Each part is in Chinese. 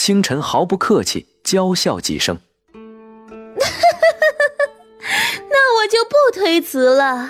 清晨毫不客气娇笑几声。 那我就不推辞了。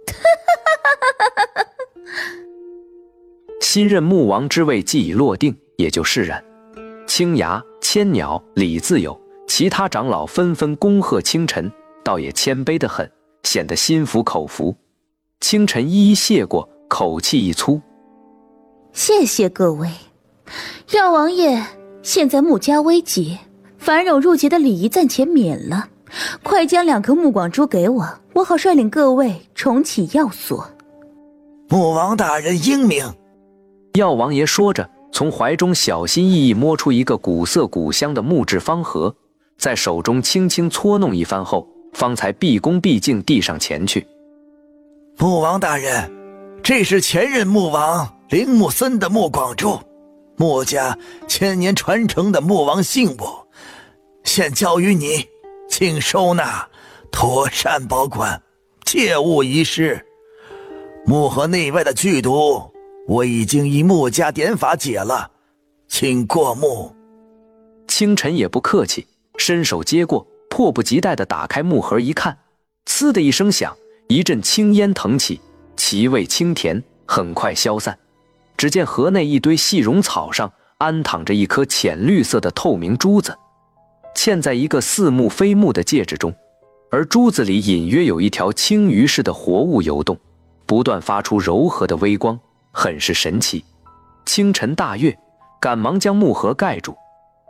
新任牧王之位既已落定，也就释然。青牙、千鸟、李自有其他长老纷纷恭贺清晨，倒也谦卑得很，显得心服口服。清晨一一谢过，口气一粗： 谢谢各位。药王爷，现在穆家危急，凡扰入劫的礼仪暂且免了，快将2颗木广珠给我，我好率领各位重启药所。 穆王大人英明。 药王爷说着，从怀中小心翼翼摸出一个古色古香的木质方盒，在手中轻轻搓弄一番后，方才毕恭毕敬递上前去。 穆王大人，这是前任穆王铃木森的木广珠，穆家千年传承的穆王信物，现交于你，请收纳，妥善保管，切勿遗失。木盒内外的剧毒，我已经依穆家典法解了，请过目。 清晨也不客气，伸手接过，迫不及待地打开木盒一看，呲的一声响，一阵青烟腾起，其味清甜，很快消散。只见盒内一堆细绒草上安躺着一颗浅绿色的透明珠子，嵌在一个似木非木的戒指中，而珠子里隐约有一条青鱼似的活物游动，不断发出柔和的微光，很是神奇。清晨大悦，赶忙将木盒盖住。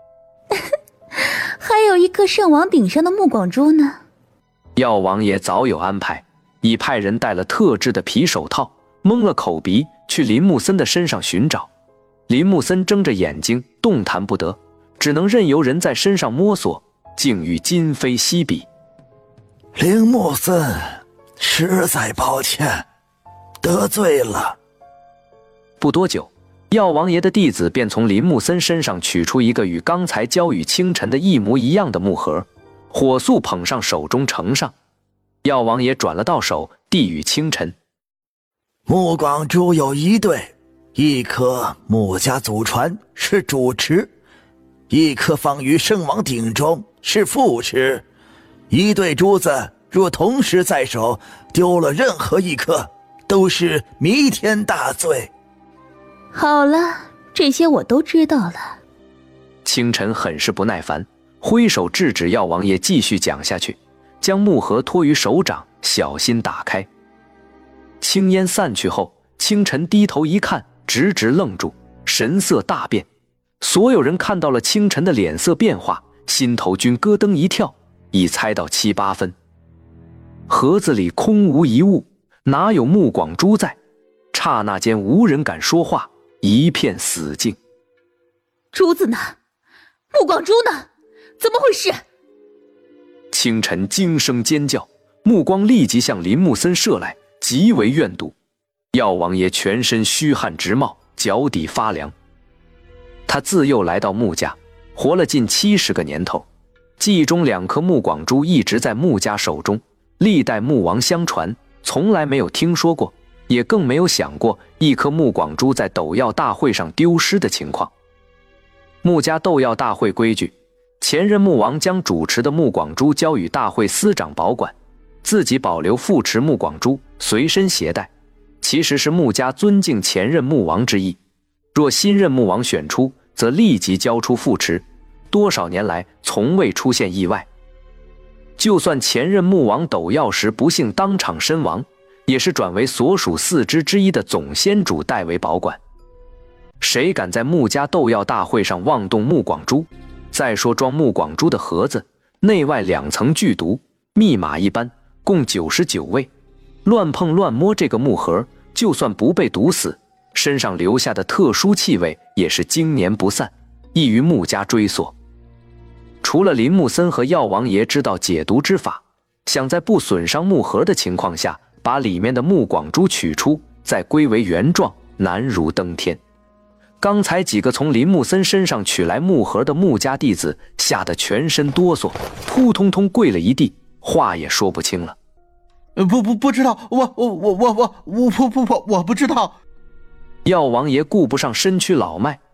还有一颗圣王顶上的木广珠呢。 药王爷早有安排，已派人戴了特制的皮手套，蒙了口鼻，去林木森的身上寻找。林木森睁着眼睛，动弹不得，只能任由人在身上摸索，竟欲今非昔比。 铃木森，实在抱歉，得罪了。 不多久，药王爷的弟子便从林木森身上取出一个与刚才交与清晨的一模一样的木盒，火速捧上手中呈上。药王爷转了到手，递与清晨。 木广珠有1对，一颗穆家祖传是主持，一颗放于圣王鼎中是副持。1对珠子若同时在手，丢了任何一颗，都是弥天大罪。 好了，这些我都知道了。 清晨很是不耐烦，挥手制止药王爷继续讲下去，将木盒托于手掌，小心打开。青烟散去后，清晨低头一看，直愣住，神色大变。所有人看到了清晨的脸色变化，心头均咯噔一跳，已猜到7、8分。盒子里空无一物，哪有木广珠在？刹那间无人敢说话，一片死静。 珠子呢？木广珠呢？怎么回事？ 清晨惊声尖叫，目光立即向林木森射来，极为怨毒。药王爷全身虚汗直冒，脚底发凉。他自幼来到穆家，活了近70个年头，记忆中2颗木广珠一直在穆家手中，历代穆王相传，从来没有听说过，也更没有想过一颗木广珠在斗药大会上丢失的情况。穆家斗药大会规矩，前任穆王将主持的木广珠交予大会司长保管，自己保留副持木广珠随身携带，其实是穆家尊敬前任穆王之意。若新任穆王选出，则立即交出副持，多少年来从未出现意外。就算前任穆王斗药时不幸当场身亡，也是转为所属4支之一的总仙主代为保管。谁敢在穆家斗药大会上妄动木广珠？再说装木广珠的盒子，内外2层剧毒，密码一般，共99位。乱碰乱摸这个木盒，就算不被毒死，身上留下的特殊气味也是经年不散，易于穆家追索。除了林木森和药王爷知道解毒之法，想在不损伤木盒的情况下，把里面的木广珠取出，再归为原状，难如登天。刚才几个从林木森身上取来木盒的穆家弟子吓得全身哆嗦，扑通通跪了一地，话也说不清了。 不知道，我不知道。 药王爷顾不上身躯老迈，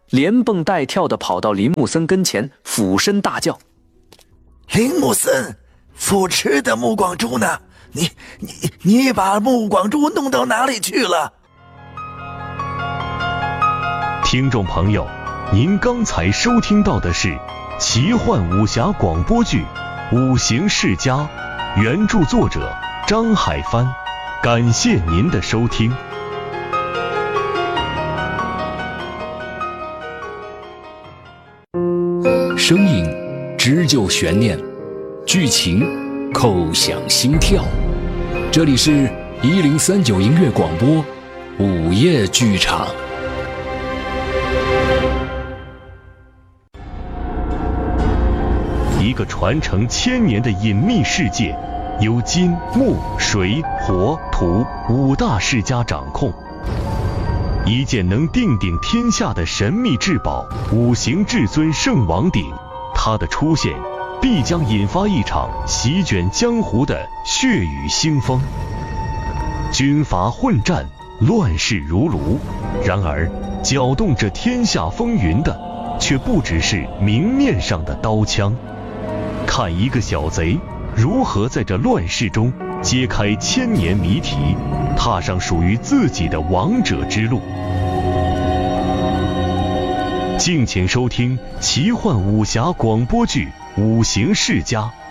连蹦带跳地跑到林木森跟前，俯身大叫：“ 林木森，扶持的穆广珠呢？你把穆广珠弄到哪里去了？” 听众朋友，您刚才收听到的是奇幻武侠广播剧《五行世家》，原著作者张海帆，感谢您的收听。 声音织就悬念，剧情扣响心跳。这里是1039音乐广播午夜剧场。 一个传承1000年的隐秘世界，由金、木、水、火、土5大世家掌控。一件能定鼎天下的神秘至宝——五行至尊圣王鼎，它的出现必将引发一场席卷江湖的血雨腥风。军阀混战，乱世如炉。然而，搅动这天下风云的，却不只是明面上的刀枪。看一个小贼如何在这乱世中揭开1000年谜题，踏上属于自己的王者之路。敬请收听奇幻武侠广播剧《五行世家》。